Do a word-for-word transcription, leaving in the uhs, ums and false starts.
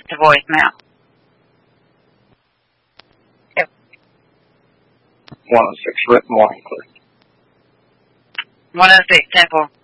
it to voicemail. Yep. one oh six Rip Morning Clip. one oh six Temple.